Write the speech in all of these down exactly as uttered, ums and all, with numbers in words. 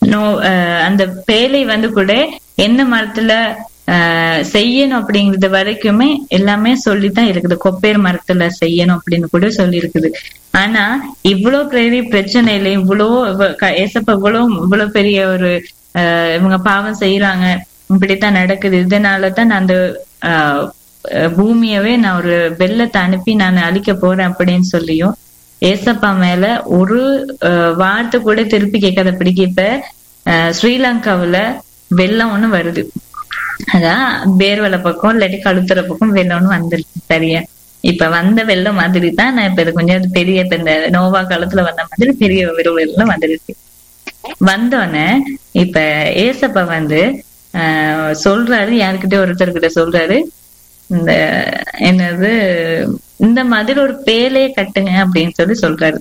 No அந்த பேலை வந்து கூட என்ன மரத்துல ஆஹ் செய்யணும் அப்படிங்கறது வரைக்குமே எல்லாமே சொல்லித்தான் இருக்குது. கொப்பேர் மரத்துல செய்யணும் அப்படின்னு கூட சொல்லி இருக்குது. ஆனா இவ்வளவு பெரிய பிரச்சனையில இவ்வளவு ஏசப்ப இவ்வளவு இவ்வளவு பெரிய ஒரு ஆஹ் இவங்க பாவம் செய்யறாங்க, இப்படித்தான் நடக்குது, இதனாலதான் நான் அந்த ஆஹ் பூமியவே நான் ஒரு வெள்ளத்தை அனுப்பி நான் அழிக்க போறேன் அப்படின்னு சொல்லியும் ஏசப்பா மேல ஒரு வார்த்தை கூட திருப்பி கேட்காதபடிக்கு இப்ப அஹ் ஸ்ரீலங்காவுல வெள்ளம் ஒண்ணு வருது. அதான் பேர்வலை பக்கம் இல்லாட்டி கழுத்துற பக்கம் வெள்ளம் ஒண்ணு வந்துருச்சு. சரியா, இப்ப வந்த வெள்ளம் மாதிரி தான் நான் இப்ப இது கொஞ்சம் பெரிய இப்ப இந்த நோவா காலத்துல வந்த மாதிரி பெரிய வெள்ளம் வந்துருச்சு. வந்தோடனே இப்ப ஏசப்பா வந்து ஆஹ் சொல்றாரு, யாருக்கிட்ட ஒருத்தர்கிட்ட சொல்றாரு, இந்த என்னது இந்த மாதிரி ஒரு பேலைய கட்டுங்க அப்படின்னு சொல்லி சொல்றாரு.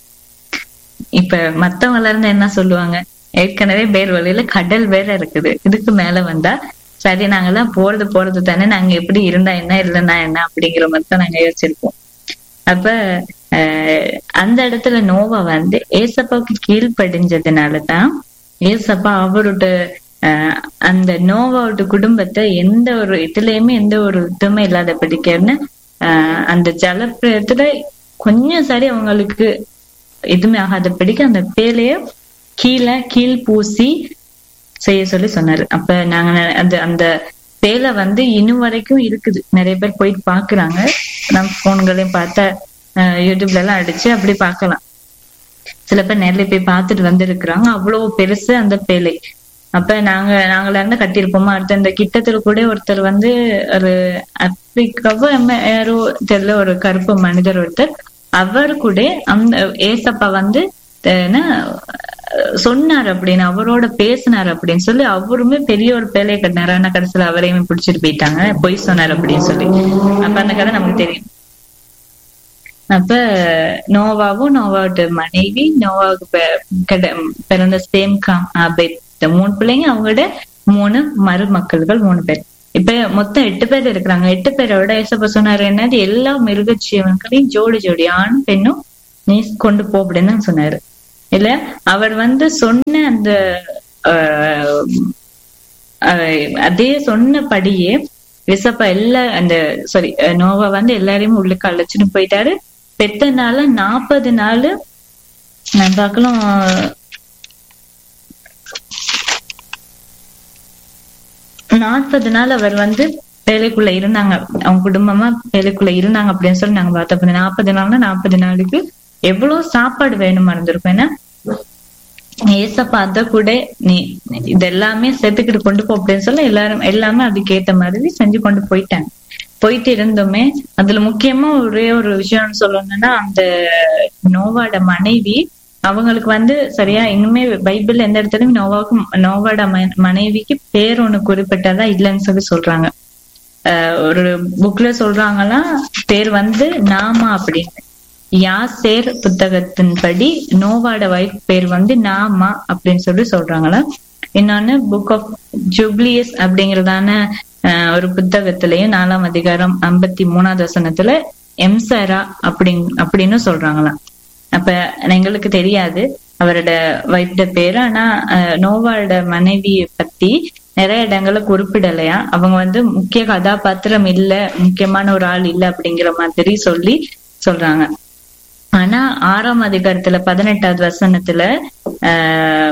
இப்ப மத்தவங்க இருந்து என்ன சொல்லுவாங்க, ஏற்கனவே பேர் வழியில கடல் வேற இருக்குது, இதுக்கு மேல வந்தா சரி நாங்கெல்லாம் போறது போறது தானே, நாங்க எப்படி இருந்தா என்ன இல்லைன்னா என்ன அப்படிங்கிற மாதிரி தான் நாங்க யோசிச்சிருப்போம். அப்ப அஹ் அந்த இடத்துல நோவா வந்து ஏசப்பாவுக்கு கீழ்ப்படிஞ்சதுனாலதான் ஏசப்பா அவரோட அஹ் அந்த நோவாவோட குடும்பத்தை எந்த ஒரு இதுலயுமே எந்த ஒரு இதுவுமே இல்லாத படிக்கன்னு ஆஹ் அந்த ஜலப்பிரயத்துல கொஞ்சம் சரி அவங்களுக்கு எதுவுமே ஆகாத படிக்க அந்த பேலைய கீழே கீழ் பூசி செய்ய சொல்லி சொன்னாரு. அப்ப நாங்க அந்த அந்த பேலை வந்து இன்னும் வரைக்கும் இருக்குது, நிறைய பேர் போயிட்டு பாக்குறாங்க. நம்ம போன்களையும் பார்த்தா ஆஹ் யூடியூப்ல எல்லாம் அடிச்சு அப்படி பாக்கலாம். சில பேர் நேர்ல போய் பார்த்துட்டு வந்து இருக்கிறாங்க. அவ்வளவு பெருசு அந்த பேலை. அப்ப நாங்க நாங்களா இருந்தா கட்டியிருப்போமா. அடுத்த இந்த கிட்டத்துல கூட ஒருத்தர் வந்து ஒரு ஆப்பிரிக்காவோ யாரோ தெரியல, ஒரு கருப்பு மனிதர் ஒருத்தர், அவர் கூட அந்த ஏசப்பா வந்து சொன்னார் அப்படின்னு அவரோட பேசினார் அப்படின்னு சொல்லி அவருமே பெரிய ஒரு பேலையை கட்டினாரு. ஆனா கடைசியில அவரையுமே பிடிச்சிட்டு போயிட்டாங்க, பொய் சொன்னார் அப்படின்னு சொல்லி. அப்ப அந்த கதை நமக்கு தெரியும். அப்ப நோவாவும் நோவாவோட மனைவி, நோவாவுக்கு பிறந்த சேம் காம் ஆபேத், மூணு பிள்ளைங்க, அவங்களோட மூணு மருமக்கள்கள் மூணு பேர். இப்ப மொத்தம் எட்டு பேர் இருக்கிறாங்க. எட்டு பேரோட ஏசப்பா சொன்னாரு என்னது, எல்லா மிருக ஜீவன்களையும் ஜோடி ஜோடி ஆணும் பெண்ணும் நீ கொண்டு போ அப்படின்னு தான் சொன்னாரு. இல்ல அவர் வந்து சொன்ன அந்த ஆஹ் அதே சொன்னபடியே ஏசப்பா எல்லா அந்த சாரி நோவா வந்து எல்லாரையும் உள்ளுக்கு அழைச்சிட்டு போயிட்டாரு. பெத்த நாள நாற்பது நாள் நான் பார்க்கலாம் நாற்பது நாள் அவர் வந்து வேலைக்குள்ள இருந்தாங்க, அவங்க குடும்பமா வேலைக்குள்ள இருந்தாங்க அப்படின்னு சொல்லி நாங்க பார்த்தோம். நாற்பது நாள்னா நாற்பது நாளுக்கு எவ்வளவு சாப்பாடு வேணுமா இருந்திருக்கும். ஏன்னா ஏசப்பா அத கூட நீ இது எல்லாமே சேர்த்துக்கிட்டு கொண்டு போ அப்படின்னு சொல்லி எல்லாரும் எல்லாமே அதுக்கு ஏத்த மாதிரி செஞ்சு கொண்டு போயிட்டாங்க. போயிட்டு இருந்தோமே அதுல முக்கியமா ஒரே ஒரு விஷயம்னு சொல்லணும்னா, அந்த நோவாட மனைவி அவங்களுக்கு வந்து சரியா இன்னுமே பைபிள் எந்த இடத்துலயும் நோவாவுக்கு நோவாட மனைவிக்கு பேர் ஒண்ணு குறிப்பிட்டதா இல்லைன்னு சொல்லி சொல்றாங்க. ஆஹ் ஒரு புக்ல சொல்றாங்களா பேர் வந்து நாமா அப்படின்னு. யாசேர் புத்தகத்தின்படி நோவாட வைஃப் பேர் வந்து நாமா அப்படின்னு சொல்லி சொல்றாங்களா. இன்னொன்னு புக் ஆஃப் ஜூப்ளியஸ் அப்படிங்கறதான ஆஹ் ஒரு புத்தகத்திலயும் நாலாம் அதிகாரம் ஐம்பத்தி மூணாவது வசனத்துல எம்சரா அப்படின் அப்படின்னு சொல்றாங்களாம். அப்ப எங்களுக்கு தெரியாது அவரோட வைஃப்ட பேரு. ஆனா நோவாவோட மனைவியை பத்தி நிறைய இடங்களை குறிப்பிடலையா. அவங்க வந்து முக்கிய கதாபாத்திரம் இல்ல, முக்கியமான ஒரு ஆள் இல்ல அப்படிங்கிற மாதிரி சொல்லி சொல்றாங்க. ஆனா ஆறாம் அதிகாரத்துல பதினெட்டாவது வசனத்துல ஆஹ்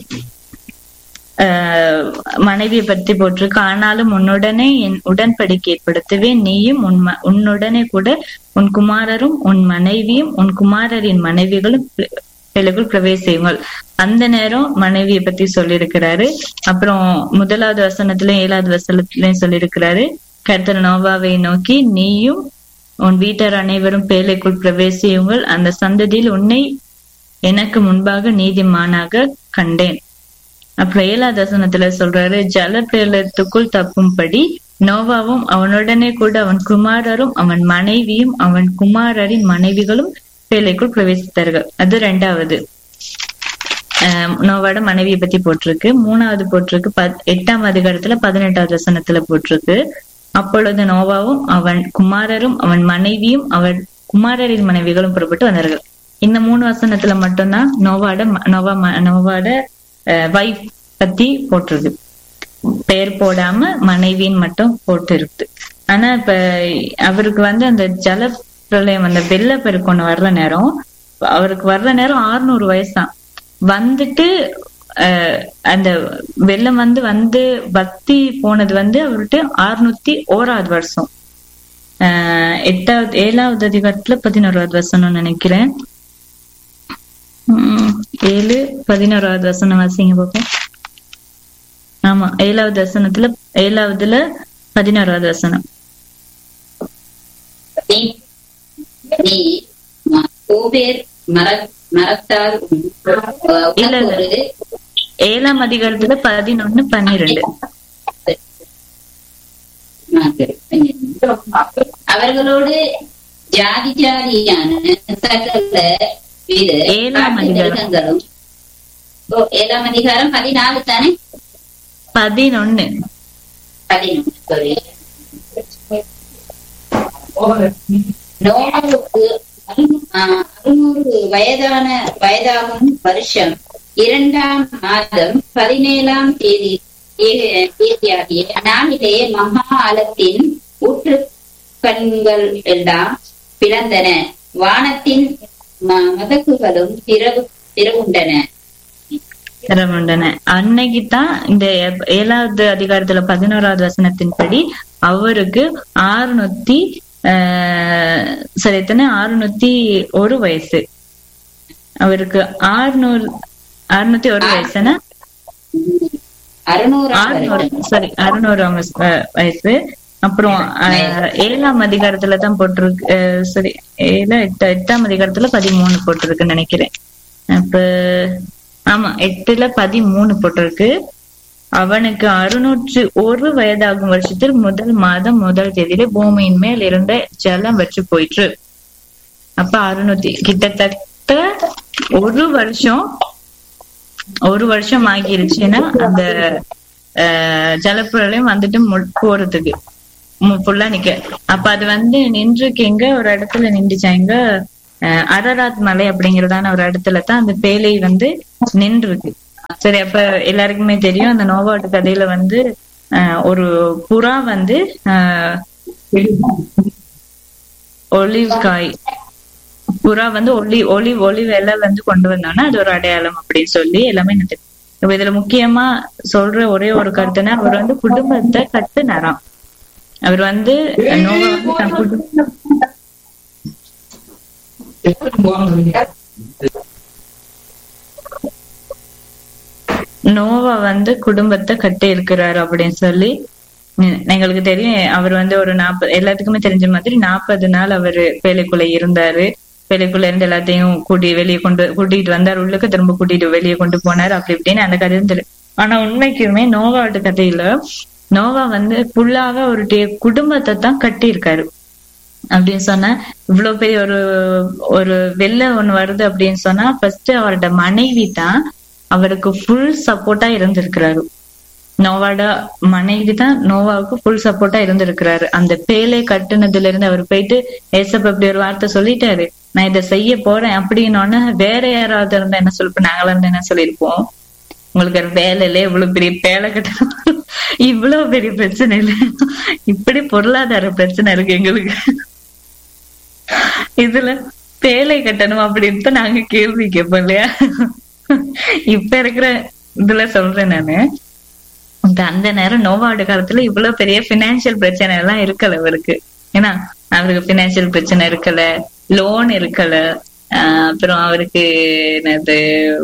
ஆஹ் மனைவியை பத்தி போட்டிருக்கு. ஆனாலும் உன்னுடனே என் உடன்படிக்கை ஏற்படுத்துவேன், நீயும் உன் உன்னுடனே கூட உன் குமாரரும் உன் மனைவியும் உன் குமாரரின் மனைவிகளும் பிள்ளைகள் பிரவேசியுங்கள். அந்த நேரம் மனைவியை பத்தி சொல்லியிருக்கிறாரு. அப்புறம் முதலாவது வசனத்திலயும் ஏழாவது வசனத்திலயும் சொல்லியிருக்கிறாரு, கர்த்தர் நோவாவை நோக்கி நீயும் உன் வீட்டார் அனைவரும் பேழைக்குள் பிரவேசியுங்கள், அந்த சந்ததியில் உன்னை எனக்கு முன்பாக நீதிமானாக கண்டேன். அப்புறம் ஏழாவது வசனத்துல சொல்றாரு, ஜல பேலத்துக்குள் தப்பும்படி நோவாவும் அவனுடனே கூட அவன் குமாரரும் அவன் மனைவியும் அவன் குமாரரின் மனைவிகளும் பேழைக்குள் பிரவேசித்தார்கள். அது ரெண்டாவது அஹ் நோவாட மனைவியை பத்தி போட்டிருக்கு. மூணாவது போட்டிருக்கு பத் எட்டாம் அதிகாரத்துல பதினெட்டாவது வசனத்துல போட்டிருக்கு, அப்பொழுது நோவாவும் அவன் குமாரரும் அவன் மனைவியும் அவன் குமாரரின் மனைவிகளும் புறப்பட்டு வந்தார்கள். இந்த மூணு வசனத்துல மட்டும்தான் நோவாட நோவா நோவாட வைஃப் பத்தி போட்டிருக்கு. பெயர் போடாம மனைவின்னு மட்டும் போட்டு இருக்குது. ஆனா இப்ப அவருக்கு வந்து அந்த ஜல பிரளயம் அந்த வெள்ளப்பெருக்கு ஒண்ணு வர்ற நேரம், அவருக்கு வர்ற நேரம் ஆறுநூறு வயசுதான். வந்துட்டு அஹ் அந்த வெள்ளம் வந்து வந்து பக்தி போனது வந்து அவர்கிட்ட அறுநூத்தி ஓராவது வருஷம். ஆஹ் எட்டாவது ஏழாவது அதிகாரத்துல பதினோராவது வசனம் நினைக்கிறேன். உம் ஏழு பதினோராவது வசனம் வாசிங்க பாப்போம். ஆமா, ஏழாவது வசனத்துல ஏழாவதுல பதினோராவது வசனம். ஏழாம் அதிகாரத்துல பதினொன்னு பன்னிரெண்டு. அவர்களோடு ஜாதி ஜாதியான சகல ஏழாம் அதிகாரம் ஏழாம் அதிகாரம் பதினாலு தானே? பதினொன்னு பதினொன்னு நோவாவுக்கு அறுநூறு வயதான வயதாகும் வருஷம் இரண்டாம் மாதம் பதினேழாம் தேதி தேதியாகிய நாளிலே மகா ஆழத்தின் ஊற்று கண்கள் எல்லாம் பிளந்தன, வானத்தின் மதகுகளும் திறவு திறவுண்டன திறவுண்டன அன்னைக்குதான் இந்த ஏழாவது அதிகாரத்துல பதினோராவது வசனத்தின்படி அவருக்கு ஆறுநூத்தி ஆஹ் சரி எத்தனை ஆறுநூத்தி ஒரு வயசு. அவருக்கு ஆறுநூறு அறுநூத்தி ஒரு வயசுனா அறுநூறு சாரி அறுநூறாம் வயசு. அப்புறம் ஏழாம் அதிகாரத்துலதான் போட்டிருக்கு. சரி ஏழு எட்டு எட்டாம் அதிகாரத்துல பதிமூணு போட்டிருக்குன்னு நினைக்கிறேன். அப்ப ஆமா எட்டுல பதிமூணு போட்டிருக்கு. அவனுக்கு அறுநூற்று ஒரு வயதாகும் வருஷத்தில் முதல் மாதம் முதல் தேதியில பூமியின் மேல் இருந்த ஜலம் வச்சு போயிற்று. அப்ப அறுநூத்தி கிட்டத்தட்ட ஒரு வருஷம் ஒரு வருஷம் ஆகிருச்சுன்னா அந்த அஹ் ஜலப்புறையும் வந்துட்டு போறதுக்கு ஃபுல்லா நிக்க. அப்ப அது வந்து நின்றுக்கு எங்க ஒரு இடத்துல நின்றுச்சாங்க, அஹ் அரராத் மலை அப்படிங்கறதான ஒரு இடத்துல தான் அந்த பேலை வந்து நின்று இருக்கு. சரி, அப்ப எல்லாருக்குமே தெரியும் அந்த நோவாட்டு கதையில வந்து ஆஹ் ஒரு புறா வந்து ஆஹ் ஒலிவ் காய் புறா வந்து ஒளி ஒளி ஒளி வெலை வந்து கொண்டு வந்தோம்னா அது ஒரு அடையாளம் அப்படின்னு சொல்லி எல்லாமே நினைச்சு. இப்ப இதுல முக்கியமா சொல்ற ஒரே ஒரு கருத்துனா, அவர் வந்து குடும்பத்தை கட்டுனாராம். அவர் வந்து நோவா வந்து தன் குடும்பம் நோவா வந்து குடும்பத்தை கட்டி இருக்கிறாரு அப்படின்னு சொல்லி எங்களுக்கு தெரியும். அவர் வந்து ஒரு நாற்பது எல்லாத்துக்குமே தெரிஞ்ச மாதிரி நாற்பது நாள் அவரு வேலைக்குள்ள இருந்தாரு. வேலைக்குள்ள இருந்து எல்லாத்தையும் கூட்டி வெளியே கொண்டு கூட்டிட்டு வந்தாரு, உள்ளுக்கு திரும்ப கூட்டிட்டு வெளியே கொண்டு போனாரு, அப்படி இப்படின்னு அந்த கதை தெரியும். ஆனா உண்மைக்குமே நோவாவோட கதையில நோவா வந்து ஃபுல்லாக அவருடைய குடும்பத்தை தான் கட்டி இருக்காரு அப்படின்னு சொன்னா. இவ்வளவு பெரிய ஒரு ஒரு வெள்ளம் ஒண்ணு வருது அப்படின்னு சொன்னா ஃபர்ஸ்ட் அவரோட மனைவி தான் அவருக்கு ஃபுல் சப்போர்ட்டா இருந்திருக்கிறாரு. நோவாட மனைவி தான் நோவாவுக்கு ஃபுல் சப்போர்ட்டா இருந்திருக்கிறாரு. அந்த பேலை கட்டுனதுல இருந்து அவர் போயிட்டு ஏசப்ப அப்படி ஒரு வார்த்தை சொல்லிட்டாரு, நான் இதை செய்ய போறேன் அப்படின்னு. வேற யாராவது இருந்தா என்ன சொல்லிப்போம், நாங்களா இருந்தா என்ன சொல்லிருப்போம், உங்களுக்கு ஒரு வேலை இல்ல, இவ்வளவு பெரிய பேலை கட்டணும், இவ்வளவு பெரிய பிரச்சனை இல்ல, இப்படி பொருளாதார பிரச்சனை இருக்கு எங்களுக்கு, இதுல பேலை கட்டணும் அப்படின்னு நாங்க கேள்வி கேட்போம் இல்லையா? இப்ப இருக்கிற இதுல சொல்றேன் நானு, அந்த நேரம் நோவாவோட காலத்துல இவ்வளவு பெரிய பினான்சியல் பிரச்சனை எல்லாம் இருக்கல அவருக்கு. ஏன்னா அவருக்கு பினான்சியல் பிரச்சனை இருக்கல, லோன் இருக்கல, ஆஹ் அப்புறம் அவருக்கு என்னது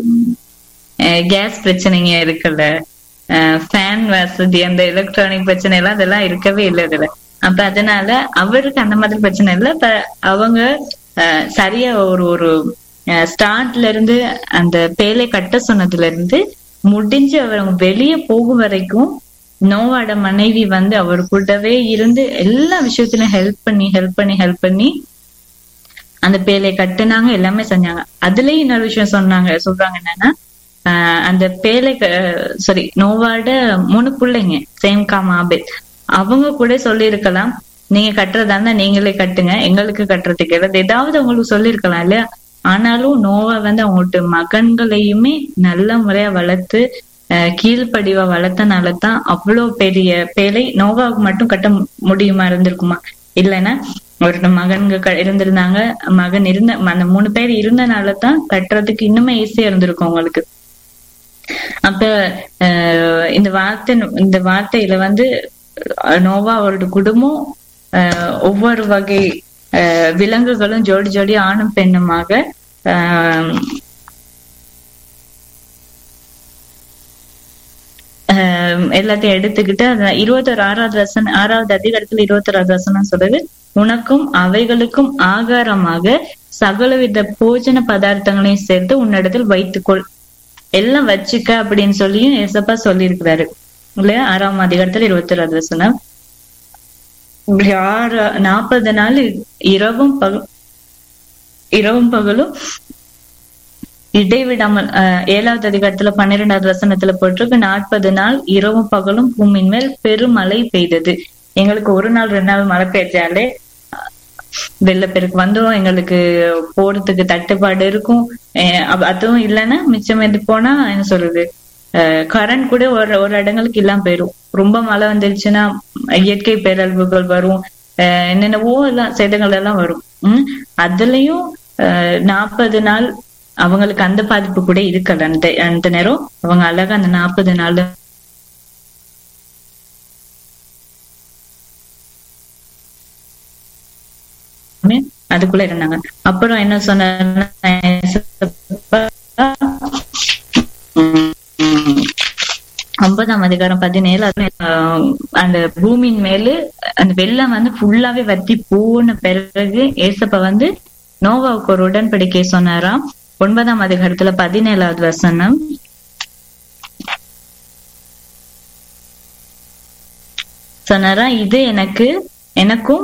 கேஸ் பிரச்சனைங்க இருக்கல, ஃபேன் வசதி அந்த எலக்ட்ரானிக் பிரச்சனை எல்லாம் அதெல்லாம் இருக்கவே இல்லை இதுல. அப்ப அதனால அவருக்கு அந்த மாதிரி பிரச்சனை இல்லை. இப்ப அவங்க அஹ் சரியா ஒரு ஒரு ஸ்டார்ட்ல இருந்து அந்த பேலை கட்ட சொன்னதுல இருந்து முடிஞ்சு அவங்க வெளியே போகும் வரைக்கும் நோவாட மனைவி வந்து அவர் கூடவே இருந்து எல்லா விஷயத்திலும் ஹெல்ப் பண்ணி ஹெல்ப் பண்ணி ஹெல்ப் பண்ணி அந்த பேலை கட்டுனாங்க, எல்லாமே செஞ்சாங்க. அதுலயும் இன்னொரு விஷயம் சொன்னாங்க சொல்றாங்க என்னன்னா, ஆஹ் அந்த பேலை சாரி நோவாட மூணு பிள்ளைங்க சேம் காம் ஆபேத், அவங்க கூட சொல்லி இருக்கலாம், நீங்க கட்டுறதா இருந்தா நீங்களே கட்டுங்க, எங்களுக்கு கட்டுறதுக்கு ஏதாவது ஏதாவது அவங்களுக்கு சொல்லிருக்கலாம் இல்லையா? ஆனாலும் நோவா வந்து அவங்கள்ட்ட மகன்களையுமே நல்ல முறையா வளர்த்து அஹ் கீழ்ப்படிவா வளர்த்தனாலதான் அவ்வளவு பெரிய பேலை நோவாவுக்கு மட்டும் கட்ட முடியுமா இருந்திருக்குமா? இல்லைன்னா ஒரு மகன்கள் இருந்திருந்தாங்க, மகன் இருந்த அந்த மூணு பேர் இருந்தனாலதான் கட்டுறதுக்கு இன்னுமே ஈஸியா இருந்திருக்கும் அவங்களுக்கு. அப்ப அஹ் இந்த வார்த்தை இந்த வார்த்தையில வந்து நோவா அவரோட குடும்பம் அஹ் ஒவ்வொரு வகை அஹ் விலங்குகளும் ஜோடி ஜோடி ஆணும் பெண்ணுமாக ஆஹ் எல்லாத்தையும் எடுத்துக்கிட்டு இருபத்தி ஒரு ஆறாவது வசனம் ஆறாவது அதிகாரத்துல இருபத்தி ஓராவது வசனம் சொல்றது, உனக்கும் அவைகளுக்கும் ஆகாரமாக சகலவித போஜன பதார்த்தங்களையும் சேர்த்து உன்னிடத்தில் வைத்துக்கொள், எல்லாம் வச்சுக்க அப்படின்னு சொல்லியும் ஏசப்பா சொல்லி இருக்கிறாரு இல்லையா? ஆறாம் அதிகாரத்துல இருபத்தி ஓராவது வசனம். ஆறு நாற்பது நாள் இரவும் பக இரவும் பகலும் இடைவிடாமல் அஹ் ஏழாவது அதிகாரத்துல பன்னிரெண்டாவது வசனத்துல போட்டிருக்கு, நாற்பது நாள் இரவும் பகலும் பூமியின் மேல் பெருமழை பெய்தது. எங்களுக்கு ஒரு நாள் ரெண்டு நாள் மழை பெய்ஞ்சாலே வெள்ளப்பெருக்கு வந்துடும், எங்களுக்கு போறதுக்கு தட்டுப்பாடு இருக்கும். அஹ் அதுவும் இல்லைன்னா மிச்சம் எது போனா என்ன சொல்றது, அஹ் கரண்ட் கூட ஒரு ஒரு இடங்களுக்கு இல்லாம போயிரும். ரொம்ப மழை வந்துருச்சுன்னா இயற்கை பேரழிவுகள் வரும், அஹ் என்னென்னவோ எல்லாம் சேதங்கள் எல்லாம் வரும். உம் அதுலயும் அஹ் நாற்பது நாள் அவங்களுக்கு அந்த பாதிப்பு கூட இருக்கல. அந்த அந்த நேரம் அவங்க அழகா அந்த நாற்பது நாள் அதுக்குள்ள இருந்தாங்க. அப்புறம் என்ன சொன்ன, ஒன்பதாம் அதிகாரம் பதினேழு, அந்த பூமியின் மேலு அந்த வெள்ளம் வந்து ஃபுல்லாவே வத்தி போன பிறகு ஏசப்பா வந்து நோவாவுக்கு ஒரு உடன்படிக்கை சொன்னாராம். ஒன்பதாம் அதிகாரத்துல பதினேழாவது வசனம், சொன்னாரா, இது எனக்கு எனக்கும்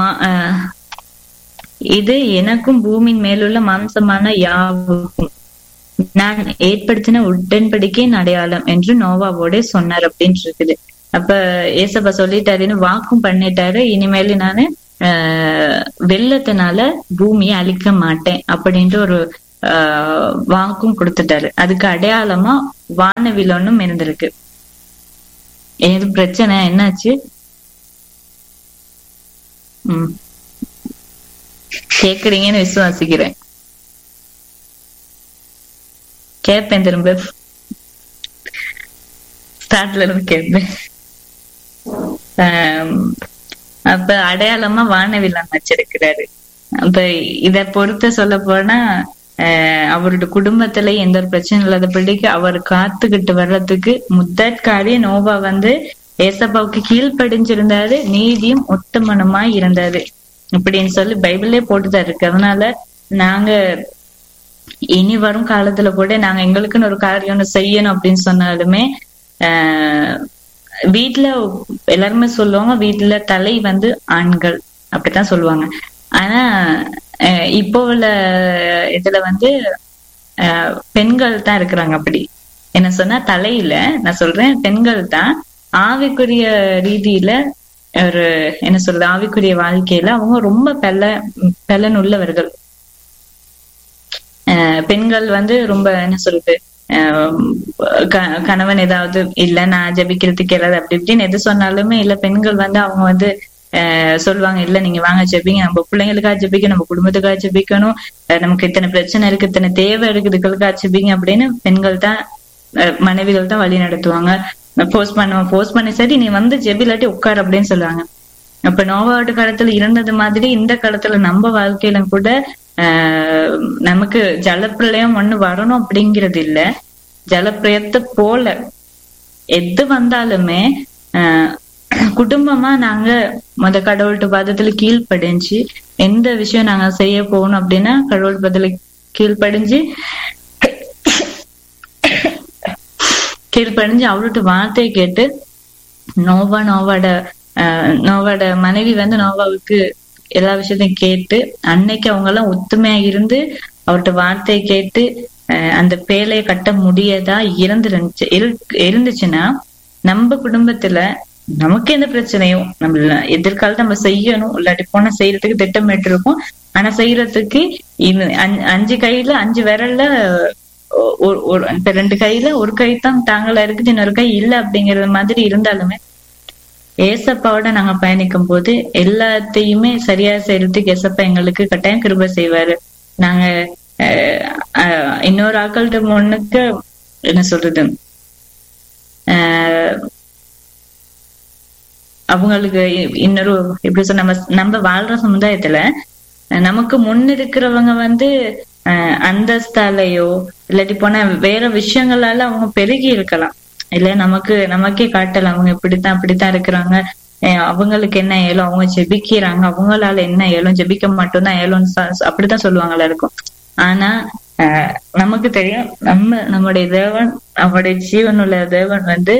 இது எனக்கும் பூமியின் மேலுள்ள மாம்சமான யாவுக்கும் நான் ஏற்படுத்தின உடன்படிக்கையின் அடையாளம் என்று நோவாவோட சொன்னார் அப்படின்னு இருக்குது. அப்ப ஏசப்பா சொல்லிட்டாருன்னு வாக்கும் பண்ணிட்டாரு, இனிமேல் நானு ஆஹ் வெள்ளத்தினால பூமியை அழிக்க மாட்டேன் அப்படின்ட்டு ஒரு ஆஹ் வாக்கும் கொடுத்துட்டாரு. அதுக்கு அடையாளமா வானவிலொன்னும் இருந்திருக்கு. ஏது பிரச்சனை என்னாச்சு? உம் கேக்குறீங்கன்னு விசுவாசிக்கிறேன். கேட்பேன், திரும்ப ஸ்டார்ட்ல இருந்து கேட்பேன். அப்ப அடையாளமா வானவில்லான் வச்சிருக்கிறாரு. அப்ப இத பொறுத்த சொல்ல போனா அஹ் அவரோட குடும்பத்துல எந்த ஒரு பிரச்சனை இல்லாதபடிக்கு அவர் காத்துக்கிட்டு வர்றதுக்கு முதற்காரிய நோவா வந்து ஏசப்பாவுக்கு கீழ்ப்படிஞ்சிருந்தாரு, நீதியும் உத்தமனுமாய் இருந்தாரு அப்படின்னு சொல்லி பைபிளே போட்டுதான் இருக்கு. அதனால நாங்க இனி வரும் காலத்துல கூட நாங்க எங்களுக்குன்னு ஒரு காரியம் செய்யணும் அப்படின்னு சொன்னாலுமே ஆஹ் வீட்டுல எல்லாருமே சொல்லுவாங்க, வீட்டுல தலை வந்து ஆண்கள் அப்படித்தான் சொல்லுவாங்க. ஆனா அஹ் இப்போ உள்ள இதுல வந்து அஹ் பெண்கள் தான் இருக்கிறாங்க. அப்படி என்ன சொன்னா தலையில நான் சொல்றேன், பெண்கள் தான் ஆவிக்குரிய ரீதியில ஒரு என்ன சொல்றது, ஆவிக்குரிய வாழ்க்கையில அவங்க ரொம்ப பெல பெலன் உள்ளவர்கள். அஹ் பெண்கள் வந்து ரொம்ப என்ன சொல்றது, ஆஹ் கணவன் ஏதாவது இல்ல நான் ஜபிக்கிறதுக்கு ஏதாவது அப்படி இப்படின்னு எது சொன்னாலுமே இல்ல, பெண்கள் வந்து அவங்க வந்து ஆஹ் சொல்லுவாங்க, இல்ல நீங்க வாங்க ஜபிங்க, நம்ம பிள்ளைங்களுக்காக ஜபிக்கணும், நம்ம குடும்பத்துக்காக ஜபிக்கணும், நமக்கு இத்தனை பிரச்சனை இருக்கு, இத்தனை தேவை இருக்கு, இதுகளுக்காக ஜபிங்க அப்படின்னு பெண்கள் தான் மனைவிகள் தான் வழி நடத்துவாங்க. போஸ்ட் பண்ணுவோம், போஸ்ட் பண்ணி சரி நீ வந்து ஜெபி இல்லாட்டி உட்கார் அப்படின்னு சொல்லுவாங்க. அப்ப நோவாட்டு காலத்துல இருந்தது மாதிரி இந்த காலத்துல நம்ம வாழ்க்கையில கூட ஆஹ் நமக்கு ஜலப்பிரளயம் ஒண்ணு வரணும் அப்படிங்கிறது இல்ல. ஜலப்பிரயத்தை போல எது வந்தாலுமே ஆஹ் குடும்பமா நாங்க மொத கடவுள்கிட்ட பாதத்துல கீழ்ப்படிஞ்சு எந்த விஷயம் நாங்க செய்ய போகணும் அப்படின்னா கடவுள் பதில கீழ்ப்படிஞ்சு கீழ்ப்படிஞ்சு அவரோட வார்த்தையை கேட்டு நோவா நோவாட ஆஹ் நோவாட மனைவி வந்து நோவாவுக்கு எல்லா விஷயத்தையும் கேட்டு அன்னைக்கு அவங்க எல்லாம் ஒத்துமையா இருந்து அவர்கிட்ட வார்த்தையை கேட்டு அஹ் அந்த பேலையை கட்ட முடியதா இருந்துருந்துச்சு இருந்துச்சுன்னா நம்ம குடும்பத்துல நமக்கு எந்த பிரச்சனையும் நம்ம எதிர்காலத்தை நம்ம செய்யணும் இல்லாட்டி போனா செய்யறதுக்கு திட்டமிட்டு இருக்கோம், ஆனா செய்யறதுக்கு இன்னும் அஞ்சு கையில அஞ்சு விரல்ல இப்ப ரெண்டு கையில ஒரு கை தான் தாங்களா இருக்குது, இன்னொரு கை இல்ல அப்படிங்கறது மாதிரி இருந்தாலுமே ஏசப்பாவோட நாங்க பயணிக்கும் போது எல்லாத்தையுமே சரியா செய்யறதுக்கு ஏசப்பா எங்களுக்கு கட்டாயம் கிருபை செய்வாரு. நாங்க அஹ் இன்னொரு ஆக்கள்கிட்ட முன்னுக்கு என்ன சொல்றது, ஆஹ் அவங்களுக்கு இன்னொரு எப்படி சொல்ல, நம்ம நம்ம வாழ்ற சமுதாயத்துல நமக்கு முன் இருக்கிறவங்க வந்து அஹ் அந்தஸ்தாலையோ இல்லாட்டி போனா வேற விஷயங்களால அவங்க பெருகி இருக்கலாம், இல்ல நமக்கு நமக்கே காட்டலாம் அவங்க இப்படித்தான் அப்படித்தான் இருக்கிறாங்க, அவங்களுக்கு என்ன ஏலும், அவங்க ஜெபிக்கிறாங்க, அவங்களால என்ன ஏலும், ஜெபிக்க மட்டும்தான் ஏலும்னு அப்படித்தான் சொல்லுவாங்களா இருக்கும். ஆனா ஆஹ் நமக்கு தெரியும் நம்ம நம்முடைய தேவன், அவருடைய ஜீவனுள்ள தேவன் வந்து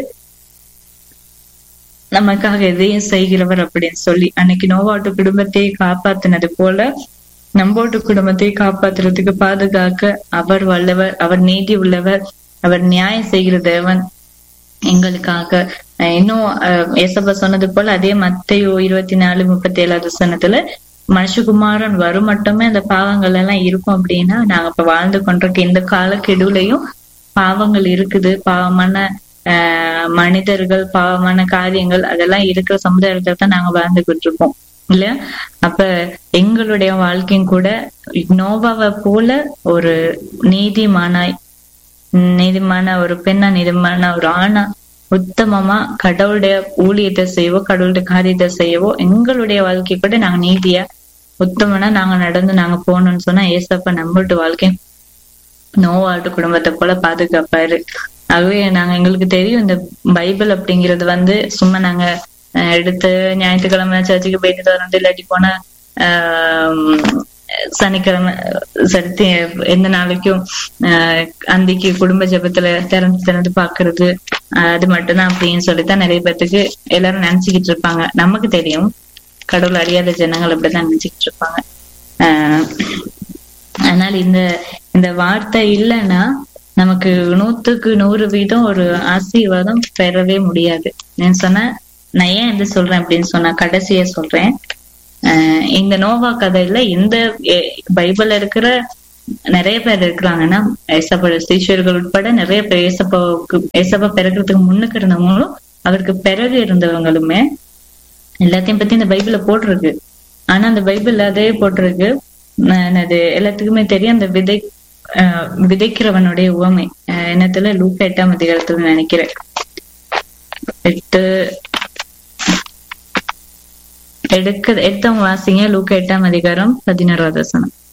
நமக்காக எதையும் செய்கிறவர் அப்படின்னு சொல்லி அன்னைக்கு நோவாட்டு குடும்பத்தையே காப்பாத்தினது போல நம்போட்டு குடும்பத்தை காப்பாத்துறதுக்கு பாதுகாக்க அவர் வல்லவர், அவர் நீதி உள்ளவர், அவர் நியாயம் செய்கிற தேவன் எங்களுக்காக. இன்னும் ஏசப்பா சொன்னது போல அதே மத்தேயு இருபத்தி நாலு முப்பத்தி ஏழாவது வசனத்துல மனுஷகுமாரன் வரும் மட்டுமே அந்த பாவங்கள் எல்லாம் இருக்கும் அப்படின்னா, நாங்க இப்ப வாழ்ந்து கொண்டிருக்க இந்த காலக்கெடுலையும் பாவங்கள் இருக்குது, பாவமான ஆஹ் மனிதர்கள், பாவமான காரியங்கள் அதெல்லாம் இருக்கிற சமுதாயத்துல தான் நாங்க வாழ்ந்துகிட்டு இருக்கோம் இல்லையா. அப்ப எங்களுடைய வாழ்க்கையும் கூட நோவாவை போல ஒரு நீதிமானாய், நீதிமான ஒரு பெண்ணா, நீதிமான ஒரு ஆணா, உத்தமமா கடவுளுடைய ஊழியத்தை செய்யவோ, கடவுளுடைய காரியத்தை செய்யவோ எங்களுடைய வாழ்க்கை கூட நாங்க நீதியா உத்தமனா நாங்க நடந்து நாங்க போகணும்னு சொன்னா ஏசப்பா நம்மளுடைய வாழ்க்கை நோவாட்டு குடும்பத்தை போல பாதுகாப்பாரு. ஆகவே நாங்க எங்களுக்கு தெரியும் இந்த பைபிள் அப்படிங்கிறது வந்து சும்மா நாங்க எடுத்து ஞாயிற்றுக்கிழமை சர்ச்சுக்கு போயிட்டு வந்து இல்லாட்டி போனா ஆஹ் சனிக்கிழமை சரி எந்த நாளைக்கும் ஆஹ் அந்திக்கு குடும்ப ஜபத்துல திறந்து திறந்து பாக்குறது அது மட்டும்தான் அப்படின்னு சொல்லித்தான் நிறைய பேர்த்துக்கு எல்லாரும் நினைச்சுக்கிட்டு இருப்பாங்க. நமக்கு தெரியும் கடவுள் அறியாத ஜனங்கள் அப்படிதான் நினைச்சுக்கிட்டு இருப்பாங்க. ஆஹ் அதனால இந்த இந்த வார்த்தை இல்லைன்னா நமக்கு நூத்துக்கு நூறு வீதம் ஒரு ஆசீர்வாதம் பெறவே முடியாது. நான் சொன்ன நான் ஏன் இது சொல்றேன் அப்படின்னு சொன்னா கடைசியா சொல்றேன், ஆஹ் இந்த நோவா கதையில இந்த பைபிள்ல இருக்கிற நிறைய பேர் இருக்கிறாங்கன்னா ஏசப்பா சீஷர்கள் உட்பட நிறைய பேர் ஏசப்பாவுக்கு ஏசப்பா பிறகுறதுக்கு முன்னுக்கு இருந்தவங்களும் அவருக்கு பிறகு இருந்தவங்களுமே எல்லாத்தையும் பத்தி இந்த பைபிள்ல போட்டிருக்கு. ஆனா அந்த பைபிள்ல அதே போட்டிருக்கு, அது எல்லாத்துக்குமே தெரியும், அந்த விதை ஆஹ் விதைக்கிறவனுடைய உவமை என்னத்துல லூக்கா எட்டாம் அதிகாரத்துல நினைக்கிறேன் எட்டு எடுக்க எடுத்தவங்க வாசிங்க. லூக்கா எட்டாம் அதிகாரம் பதினாறாவது வசனம்.